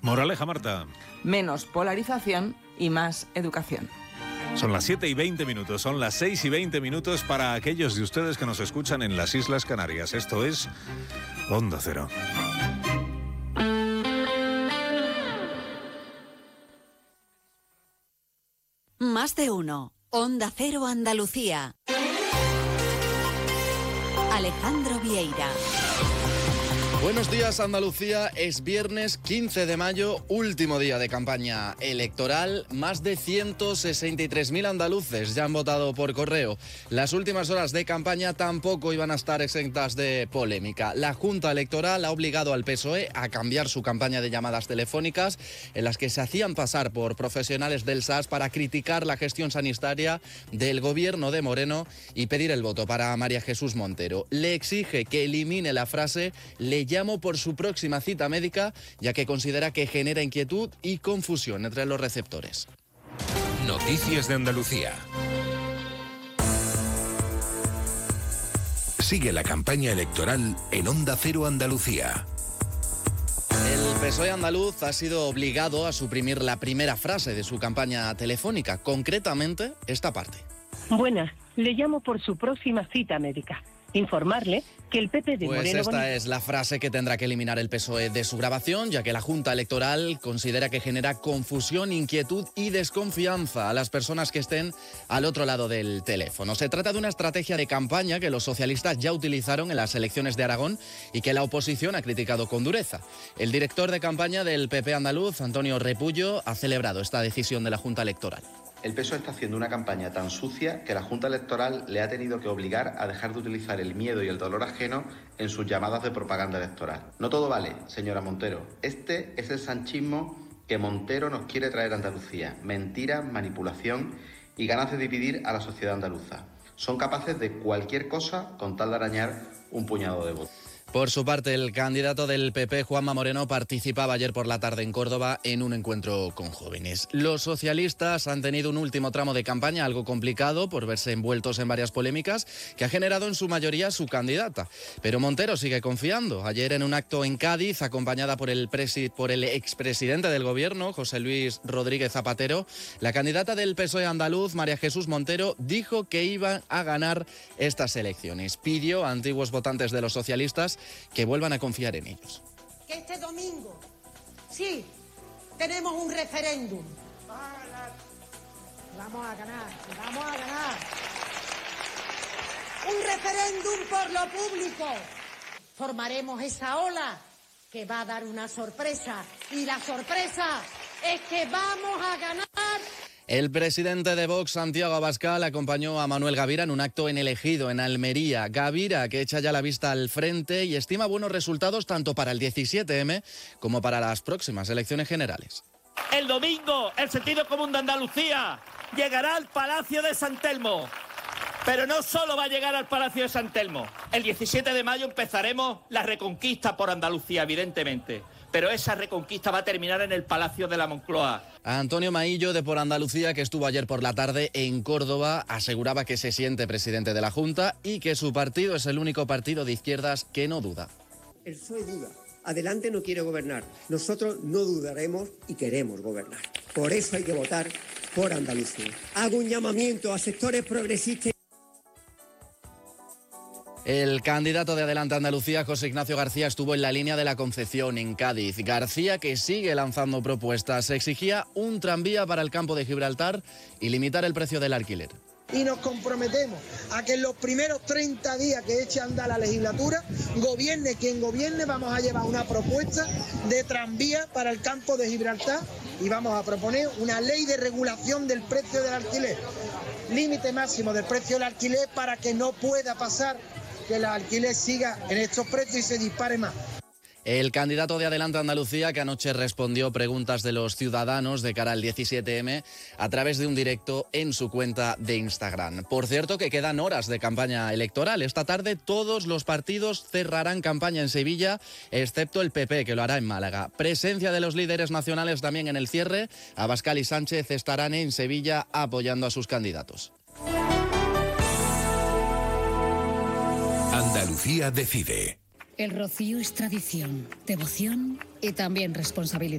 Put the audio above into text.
Moraleja, Marta. Menos polarización y más educación. Son las 7:20, son las 6:20 para aquellos de ustedes que nos escuchan en las Islas Canarias. Esto es Onda Cero. Más de uno. Onda Cero Andalucía. Alejandro Vieira. Buenos días, Andalucía. Es viernes 15 de mayo, último día de campaña electoral. Más de 163.000 andaluces ya han votado por correo. Las últimas horas de campaña tampoco iban a estar exentas de polémica. La Junta Electoral ha obligado al PSOE a cambiar su campaña de llamadas telefónicas en las que se hacían pasar por profesionales del SAS para criticar la gestión sanitaria del gobierno de Moreno y pedir el voto para María Jesús Montero. Le exige que elimine la frase "le llamo por su próxima cita médica", ya que considera que genera inquietud y confusión entre los receptores. Noticias de Andalucía. Sigue la campaña electoral en Onda Cero Andalucía. El PSOE andaluz ha sido obligado a suprimir la primera frase de su campaña telefónica, concretamente esta parte. Buenas, le llamo por su próxima cita médica. Informarle que el PP de Pues Moreno esta Bonilla... es la frase que tendrá que eliminar el PSOE de su grabación, ya que la Junta Electoral considera que genera confusión, inquietud y desconfianza a las personas que estén al otro lado del teléfono. Se trata de una estrategia de campaña que los socialistas ya utilizaron en las elecciones de Aragón y que la oposición ha criticado con dureza. El director de campaña del PP andaluz, Antonio Repullo, ha celebrado esta decisión de la Junta Electoral. El PSOE está haciendo una campaña tan sucia que la Junta Electoral le ha tenido que obligar a dejar de utilizar el miedo y el dolor ajeno en sus llamadas de propaganda electoral. No todo vale, señora Montero. Este es el sanchismo que Montero nos quiere traer a Andalucía. Mentira, manipulación y ganas de dividir a la sociedad andaluza. Son capaces de cualquier cosa con tal de arañar un puñado de votos. Por su parte, el candidato del PP, Juanma Moreno, participaba ayer por la tarde en Córdoba en un encuentro con jóvenes. Los socialistas han tenido un último tramo de campaña algo complicado por verse envueltos en varias polémicas que ha generado en su mayoría su candidata. Pero Montero sigue confiando. Ayer en un acto en Cádiz, acompañada por el expresidente del gobierno, José Luis Rodríguez Zapatero, la candidata del PSOE andaluz, María Jesús Montero, dijo que iba a ganar estas elecciones. Pidió a antiguos votantes de los socialistas que vuelvan a confiar en ellos. Que este domingo, sí, tenemos un referéndum. Vamos a ganar. Un referéndum por lo público. Formaremos esa ola que va a dar una sorpresa. Y la sorpresa es que vamos a ganar. El presidente de Vox, Santiago Abascal, acompañó a Manuel Gavira en un acto en El Ejido, en Almería. Gavira, que echa ya la vista al frente y estima buenos resultados tanto para el 17M como para las próximas elecciones generales. El domingo, el sentido común de Andalucía llegará al Palacio de San Telmo. Pero no solo va a llegar al Palacio de San Telmo. El 17 de mayo empezaremos la reconquista por Andalucía, evidentemente. Pero esa reconquista va a terminar en el Palacio de la Moncloa. Antonio Maillo, de Por Andalucía, que estuvo ayer por la tarde en Córdoba, aseguraba que se siente presidente de la Junta y que su partido es el único partido de izquierdas que no duda. El PSOE duda. Adelante no quiere gobernar. Nosotros no dudaremos y queremos gobernar. Por eso hay que votar por Andalucía. Hago un llamamiento a sectores progresistas. El candidato de Adelante Andalucía, José Ignacio García, estuvo en la línea de la Concepción, en Cádiz. García, que sigue lanzando propuestas, exigía un tranvía para el campo de Gibraltar y limitar el precio del alquiler. Y nos comprometemos a que en los primeros 30 días que eche a andar la legislatura, gobierne quien gobierne, vamos a llevar una propuesta de tranvía para el campo de Gibraltar y vamos a proponer una ley de regulación del precio del alquiler. Límite máximo del precio del alquiler para que no pueda pasar que el alquiler siga en estos precios y se dispare más. El candidato de Adelante Andalucía, que anoche respondió preguntas de los ciudadanos de cara al 17M a través de un directo en su cuenta de Instagram. Por cierto, que quedan horas de campaña electoral. Esta tarde todos los partidos cerrarán campaña en Sevilla, excepto el PP, que lo hará en Málaga. Presencia de los líderes nacionales también en el cierre. Abascal y Sánchez estarán en Sevilla apoyando a sus candidatos. Andalucía decide. El rocío es tradición, devoción y también responsabilidad.